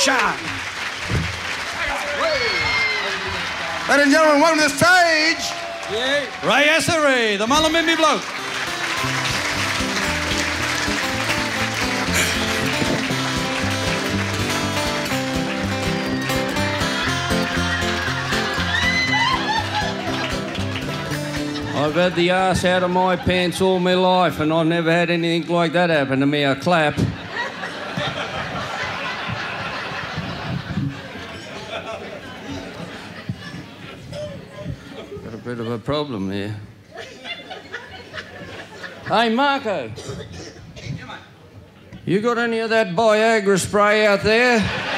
shine. Ladies and gentlemen, welcome to the stage. Ray Essery, the Mullumbimby bloke. I've had the arse out of my pants all my life, and I've never had anything like that happen to me, a clap. Got a bit of a problem here. Hey, Marco. You got any of that Viagra spray out there?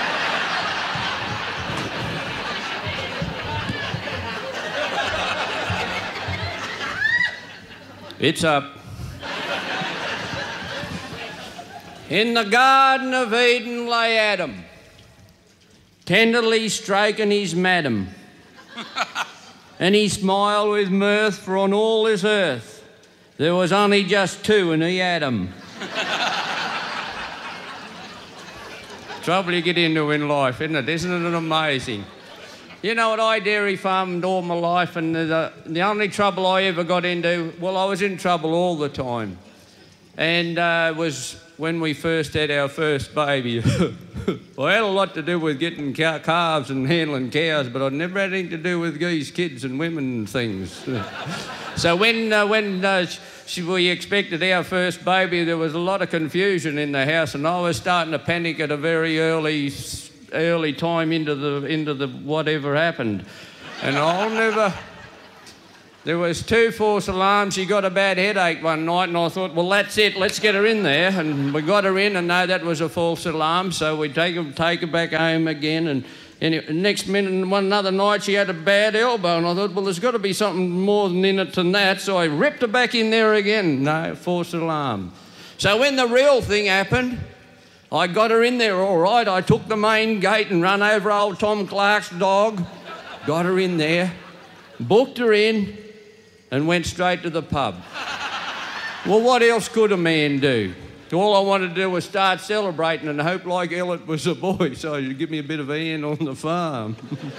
It's up. In the Garden of Eden lay Adam, tenderly stroking his madam. And he smiled with mirth, for on all this earth there was only just two, and he had 'em. Trouble you get into in life, isn't it? Isn't it amazing? You know what, I dairy farmed all my life, and the only trouble I ever got into, well, I was in trouble all the time. And was when we first had our first baby. I had a lot to do with getting calves and handling cows, but I'd never had anything to do with these kids and women and things. So when we expected our first baby, there was a lot of confusion in the house, and I was starting to panic at a very early time into the whatever happened. And I'll never... There was 2 false alarms. She got a bad headache one night, and I thought, well, that's it, let's get her in there. And we got her in, and no, that was a false alarm, so we take her back home again. And anyway, next minute, another night, she had a bad elbow, and I thought, well, there's got to be something more in it than that, so I ripped her back in there again. No, false alarm. So when the real thing happened, I got her in there all right. I took the main gate and run over old Tom Clark's dog, got her in there, booked her in, and went straight to the pub. Well, what else could a man do? All I wanted to do was start celebrating and hope like hell it was a boy, so he'd give me a bit of a hand on the farm.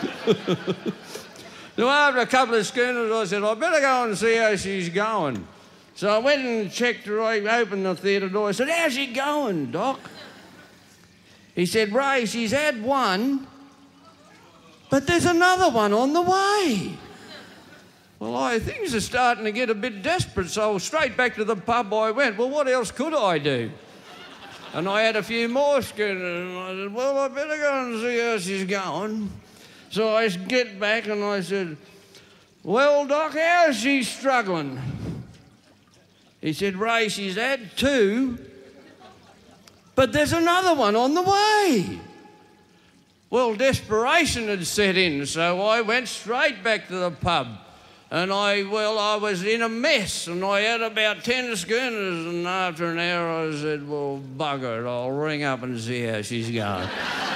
So after a couple of schooners, I said, I better go and see how she's going. So I went and checked her. I opened the theatre door. I said, how's she going, Doc? He said, Ray, she's had one, but there's another one on the way. Well, things are starting to get a bit desperate, so straight back to the pub I went. Well, what else could I do? And I had a few more schooners, and I said, well, I better go and see how she's going. So I get back and I said, well, Doc, how's she struggling? He said, Ray, she's had 2, but there's another one on the way. Well, desperation had set in, so I went straight back to the pub. And I was in a mess, and I had about 10 schooners, and after an hour I said, well, bugger it, I'll ring up and see how she's going.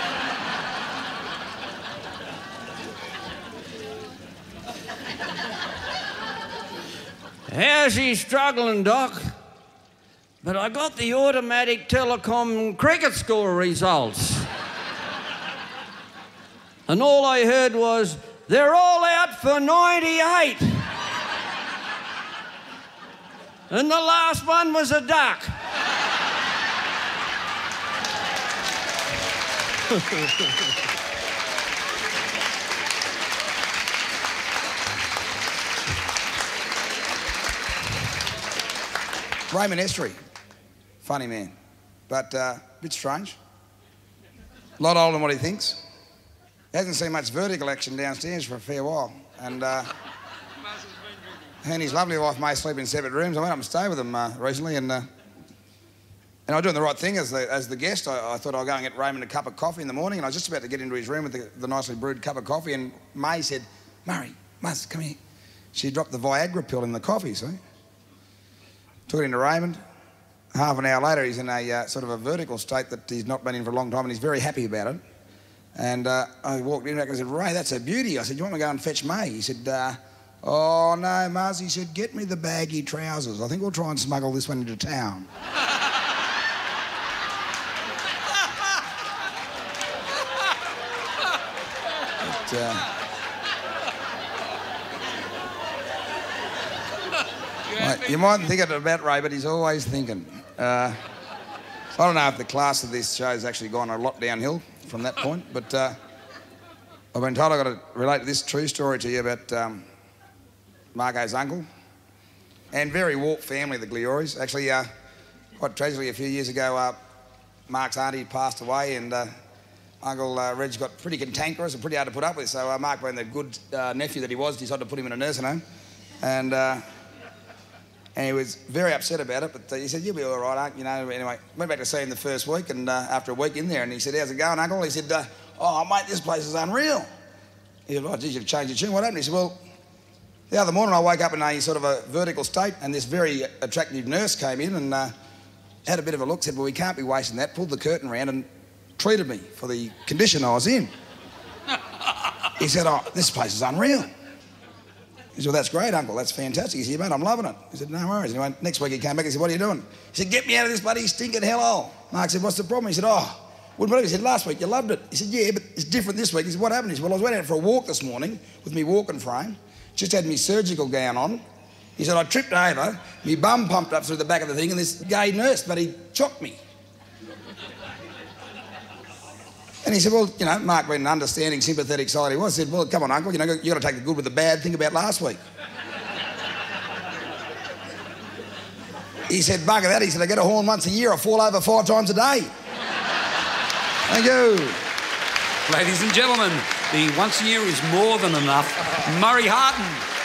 How's she struggling, Doc? But I got the automatic telecom cricket score results. And all I heard was, they're all out for 98. And the last one was a duck. Raymond Essery, funny man, but a bit strange. A lot older than what he thinks. Hasn't seen much vertical action downstairs for a fair while. And his lovely wife may sleep in separate rooms. I went up and stayed with him recently, and I was doing the right thing as the guest. I thought I'd go and get Raymond a cup of coffee in the morning, and I was just about to get into his room with the nicely brewed cup of coffee, and May said, Murray, Muzz, come here. She dropped the Viagra pill in the coffee, see? Took it into Raymond. Half an hour later, he's in a sort of a vertical state that he's not been in for a long time, and he's very happy about it. And I walked in back and I said, Ray, that's a beauty. I said, you want me to go and fetch May? He said, oh, no, Muzz. He said, get me the baggy trousers. I think we'll try and smuggle this one into town. Mate, you mightn't think it about Ray, but he's always thinking. I don't know if the class of this show's actually gone a lot downhill from that point, but I've been told I've got to relate this true story to you about Margot's uncle. And very warped family, the Glioris. Actually, quite tragically, a few years ago, Mark's auntie passed away, and Uncle Reg got pretty cantankerous and pretty hard to put up with. So Mark, being the good nephew that he was, decided to put him in a nursing home. And he was very upset about it, but he said, "You'll be all right, Uncle." You know, anyway, went back to see him the first week, and after a week in there, and he said, "How's it going, Uncle?" He said, "Oh, mate, this place is unreal." He said, "Oh, geez, you've changed your tune. What happened?" He said, "Well, the other morning I woke up in a sort of a vertical state, and this very attractive nurse came in and had a bit of a look, said, 'Well, we can't be wasting that,' pulled the curtain around and treated me for the condition I was in." He said, "Oh, this place is unreal." He said, "Well, that's great, Uncle. That's fantastic." He said, "Mate, I'm loving it." He said, "No worries." Anyway, next week he came back and said, "What are you doing?" He said, "Get me out of this bloody stinking hellhole." Mark said, "What's the problem?" He said, "Oh, wouldn't believe it." He said, "Last week you loved it." He said, "Yeah, but it's different this week." He said, "What happened?" He said, "Well, I was went out for a walk this morning with me walking frame, just had me surgical gown on." He said, "I tripped over, me bum pumped up through the back of the thing, and this gay nurse, but he chopped me." And he said, "Well, you know," Mark being an understanding, sympathetic side he was, said, "Well, come on, Uncle, you know, you got to take the good with the bad. Think about last week." He said, "Bugger that." He said, "I get a horn once a year. I fall over 5 times a day." Thank you. Ladies and gentlemen, the once a year is more than enough. Murray Harton.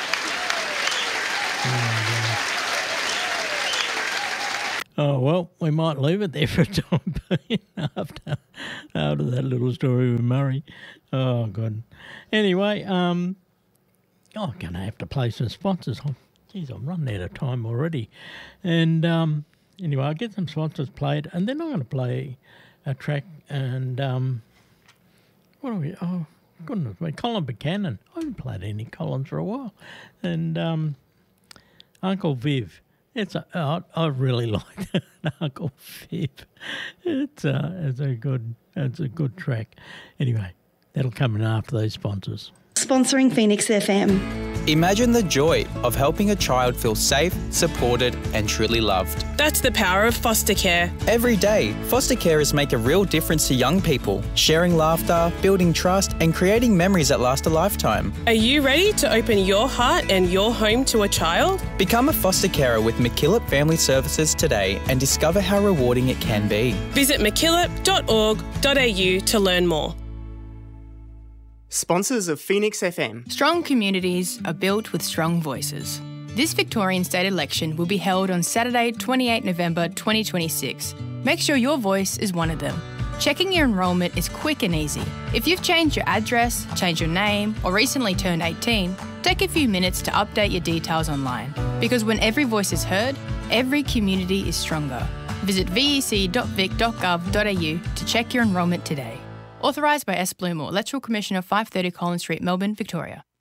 Oh, well, we might leave it there for a time being after that little story with Murray. Oh, God. Anyway, I'm going to have to play some sponsors. Geez, I'm running out of time already. And anyway, I'll get some sponsors played, and then I'm going to play a track and what are we? Oh, goodness me, Colin Buchanan. I haven't played any Collins for a while. And Uncle Viv. I really like that, Uncle Viv. It's a good track. Anyway, that'll come in after those sponsors. Sponsoring Phoenix FM. Imagine the joy of helping a child feel safe, supported and truly loved. That's the power of foster care. Every day, foster carers make a real difference to young people, sharing laughter, building trust and creating memories that last a lifetime. Are you ready to open your heart and your home to a child? Become a foster carer with MacKillop Family Services today and discover how rewarding it can be. Visit mackillop.org.au to learn more. Sponsors of Phoenix FM. Strong communities are built with strong voices. This Victorian state election will be held on Saturday, 28 November 2026. Make sure your voice is one of them. Checking your enrolment is quick and easy. If you've changed your address, changed your name, or recently turned 18, take a few minutes to update your details online. Because when every voice is heard, every community is stronger. Visit vec.vic.gov.au to check your enrolment today. Authorised by S. Blumore, Electoral Commissioner, 530 Collins Street, Melbourne, Victoria.